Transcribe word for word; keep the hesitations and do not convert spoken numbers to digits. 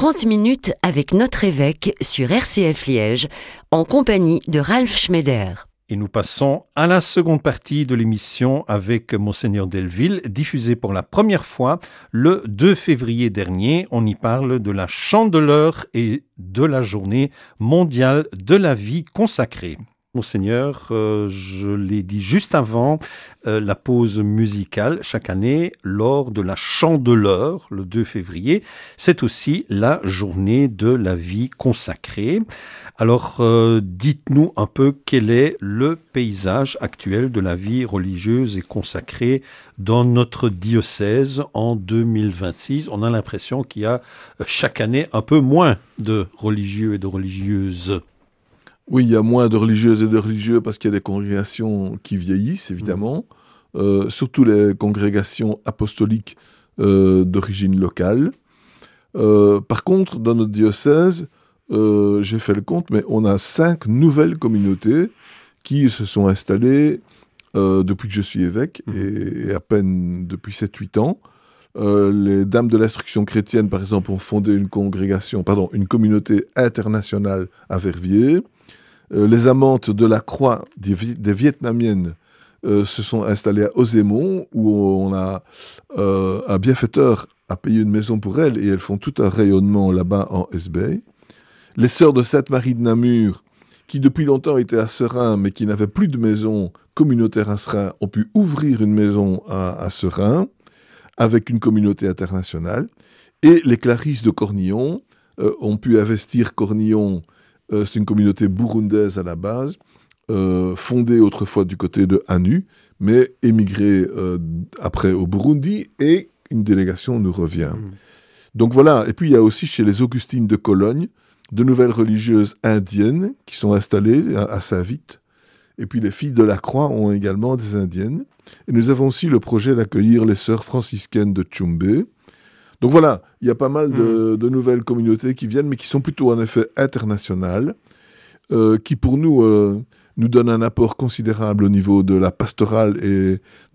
trente minutes avec notre évêque sur R C F Liège, en compagnie de Ralph Schneider. Et nous passons à la seconde partie de l'émission avec Monseigneur Delville, diffusée pour la première fois le deux février dernier. On y parle de la Chandeleur et de la journée mondiale de la vie consacrée. Monseigneur, euh, je l'ai dit juste avant euh, la pause musicale, chaque année, lors de la Chandeleur, le deux février, c'est aussi la journée de la vie consacrée. Alors, euh, dites-nous un peu quel est le paysage actuel de la vie religieuse et consacrée dans notre diocèse en deux mille vingt-six. On a l'impression qu'il y a chaque année un peu moins de religieux et de religieuses. Oui, il y a moins de religieuses et de religieux parce qu'il y a des congrégations qui vieillissent, évidemment, mmh. euh, surtout les congrégations apostoliques euh, d'origine locale. Euh, par contre, dans notre diocèse, euh, j'ai fait le compte, mais on a cinq nouvelles communautés qui se sont installées euh, depuis que je suis évêque, mmh. et, et à peine depuis sept huit ans. Euh, les Dames de l'Instruction chrétienne, par exemple, ont fondé une congrégation, pardon, une communauté internationale à Verviers. Euh, les Amantes de la Croix des, des Vietnamiennes euh, se sont installées à Ozémont, où on a euh, un bienfaiteur a payé une maison pour elles, et elles font tout un rayonnement là-bas en Hesbaye. Les Sœurs de Sainte-Marie de Namur, qui depuis longtemps étaient à Seraing, mais qui n'avaient plus de maison communautaire à Seraing, ont pu ouvrir une maison à, à Seraing, avec une communauté internationale. Et les Clarisses de Cornillon euh, ont pu investir Cornillon. Euh, c'est une communauté burundaise à la base, euh, fondée autrefois du côté de Hanu, mais émigrée euh, après au Burundi, et une délégation nous revient. Mmh. Donc voilà, et puis il y a aussi chez les Augustines de Cologne, de nouvelles religieuses indiennes qui sont installées à, à Saint-Vite, et puis les Filles de la Croix ont également des indiennes. Et nous avons aussi le projet d'accueillir les sœurs franciscaines de Tchoumbé. Donc voilà, il y a pas mal de, mmh. de nouvelles communautés qui viennent, mais qui sont plutôt en effet internationales, euh, qui pour nous, euh, nous donnent un apport considérable au niveau de la pastorale et